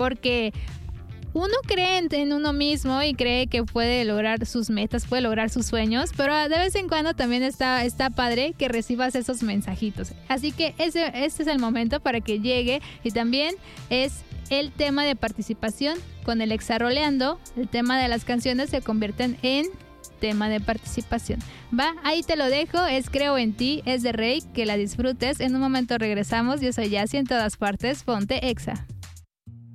porque uno cree en uno mismo y cree que puede lograr sus metas, puede lograr sus sueños, pero de vez en cuando también está padre que recibas esos mensajitos. Así que este es el momento para que llegue, y también es el tema de participación con el Exaroleando. El tema de las canciones se convierten en tema de participación. Va, ahí te lo dejo, es Creo en ti, es de Rey, que la disfrutes. En un momento regresamos, yo soy Yassi en todas partes, ponte Exa.